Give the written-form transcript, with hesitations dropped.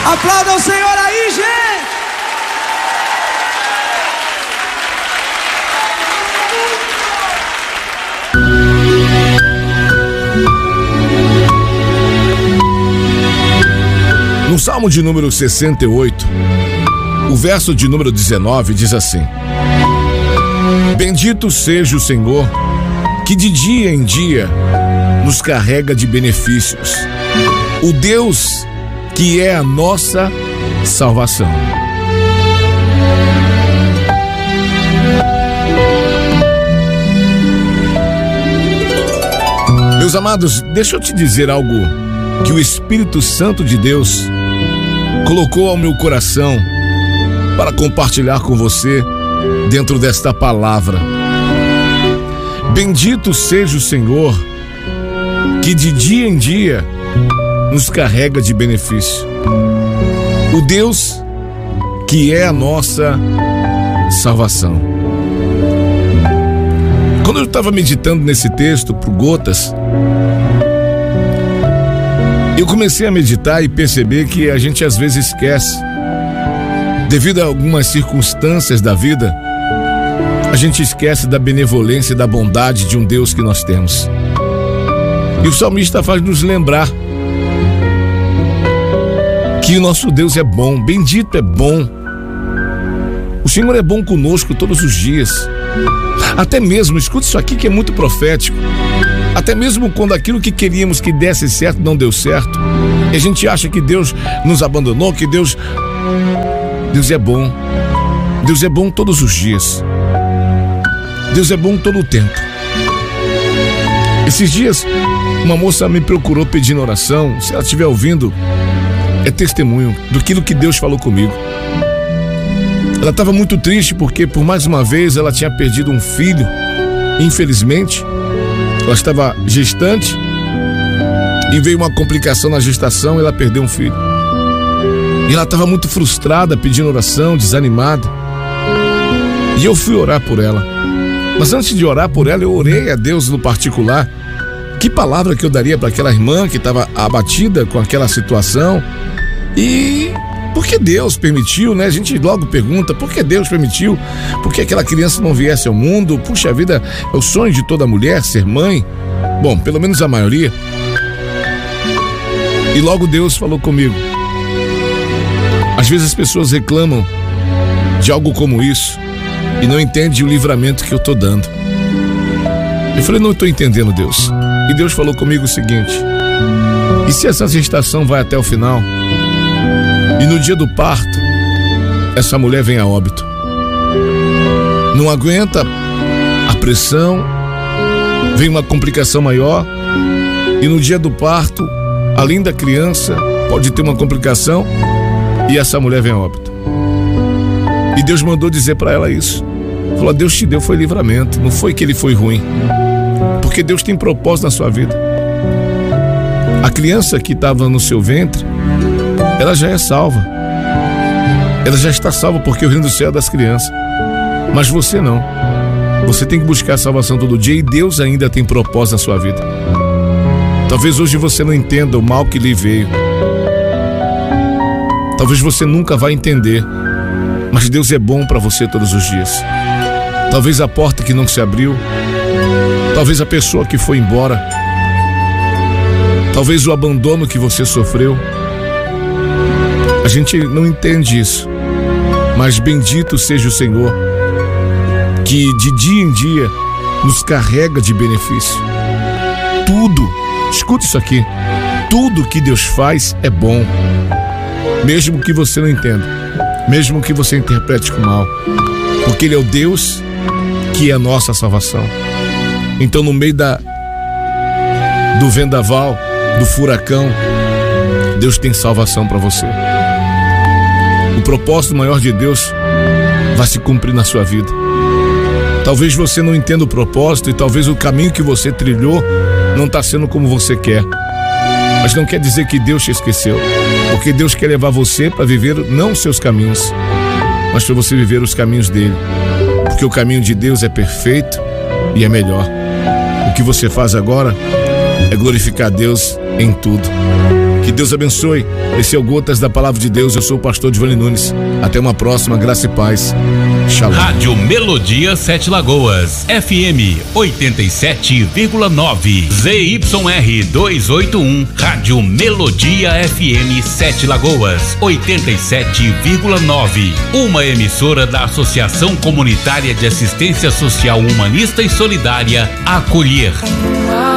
Aplauda o Senhor aí, gente! No Salmo de número 68, o verso de número 19 diz assim: Bendito seja o Senhor, que de dia em dia nos carrega de benefícios, o Deus que é a nossa salvação. Meus amados, deixa eu te dizer algo que o Espírito Santo de Deus colocou ao meu coração para compartilhar com você dentro desta palavra. Bendito seja o Senhor, que de dia em dia nos carrega de benefício, o Deus que é a nossa salvação. Quando eu estava meditando nesse texto por gotas, eu comecei a meditar e perceber que a gente às vezes esquece, devido a algumas circunstâncias da vida, a gente esquece da benevolência e da bondade de um Deus que nós temos. E o salmista faz nos lembrar que o nosso Deus é bom, bendito é bom. O Senhor é bom conosco todos os dias. Até mesmo, escuta isso aqui que é muito profético, até mesmo quando aquilo que queríamos que desse certo não deu certo, e a gente acha que Deus nos abandonou, que Deus é bom. Deus é bom todos os dias. Deus é bom todo o tempo. Esses dias, uma moça me procurou pedindo oração. Se ela estiver ouvindo, é testemunho do que Deus falou comigo. Ela estava muito triste porque, por mais uma vez, ela tinha perdido um filho. Infelizmente, ela estava gestante e veio uma complicação na gestação e ela perdeu um filho. E ela estava muito frustrada, pedindo oração, desanimada. E eu fui orar por ela. Mas antes de orar por ela, eu orei a Deus no particular. Que palavra que eu daria para aquela irmã que estava abatida com aquela situação? E por que Deus permitiu, né? A gente logo pergunta, por que Deus permitiu? Por que aquela criança não viesse ao mundo? Puxa vida, é o sonho de toda mulher ser mãe. Bom, pelo menos a maioria. E logo Deus falou comigo. Às vezes as pessoas reclamam de algo como isso e não entendem o livramento que eu estou dando. Eu falei, não estou entendendo, Deus. E Deus falou comigo o seguinte: e se essa gestação vai até o final e no dia do parto essa mulher vem a óbito? Não aguenta a pressão, vem uma complicação maior e no dia do parto, além da criança, pode ter uma complicação e essa mulher vem a óbito. E Deus mandou dizer para ela isso. Falou, Deus te deu foi livramento, não foi que ele foi ruim. Porque Deus tem propósito na sua vida. A criança que estava no seu ventre, ela já é salva. Ela já está salva porque o reino do céu é das crianças. Mas você não. Você tem que buscar a salvação todo dia e Deus ainda tem propósito na sua vida. Talvez hoje você não entenda o mal que lhe veio. Talvez você nunca vai entender. Mas Deus é bom para você todos os dias. Talvez a porta que não se abriu, talvez a pessoa que foi embora, talvez o abandono que você sofreu. A gente não entende isso. Mas bendito seja o Senhor, que de dia em dia nos carrega de benefício. Tudo, escuta isso aqui, tudo que Deus faz é bom. Mesmo que você não entenda, mesmo que você interprete com mal, porque Ele é o Deus que é a nossa salvação. Então, no meio do vendaval, do furacão, Deus tem salvação para você. O propósito maior de Deus vai se cumprir na sua vida. Talvez você não entenda o propósito e talvez o caminho que você trilhou não está sendo como você quer. Mas não quer dizer que Deus te esqueceu, porque Deus quer levar você para viver não os seus caminhos, mas para você viver os caminhos dele, porque o caminho de Deus é perfeito e é melhor. O que você faz agora é glorificar Deus em tudo. Que Deus abençoe. Esse é o Gotas da Palavra de Deus. Eu sou o pastor Giovanni Nunes. Até uma próxima. Graça e paz. Shalom. Rádio Melodia 7 Lagoas, FM 87,9, ZYR 281, Rádio Melodia FM 7 Lagoas, 87,9. Uma emissora da Associação Comunitária de Assistência Social Humanista e Solidária, Acolher.